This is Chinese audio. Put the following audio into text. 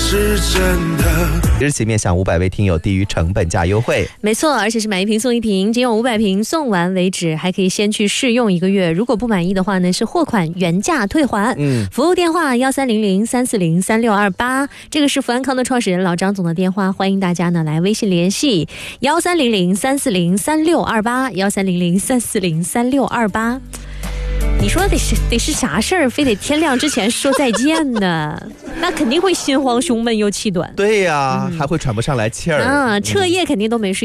是真的。 日起面向500位听友低于成本价优惠， 没错，而且是买1瓶送1瓶，仅有500瓶送完为止，还可以先去试用1个月，如果不满意的话呢，是货款原价退还。服务电话1300-340-3628，这个是福安康的创始人老张总的电话，欢迎大家呢来微信联系1300-340-3628，1300-340-3628。你说得是啥事儿，非得天亮之前说再见呢？那肯定会心慌、胸闷又气短。 对呀，还会喘不上来气儿彻夜肯定都没睡。